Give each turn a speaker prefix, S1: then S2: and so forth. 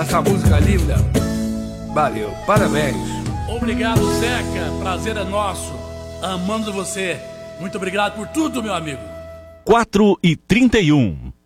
S1: Essa música linda. Valeu, parabéns.
S2: Obrigado, Zeca. Prazer é nosso. Amando você. Muito obrigado por tudo, meu amigo.
S3: 4h31.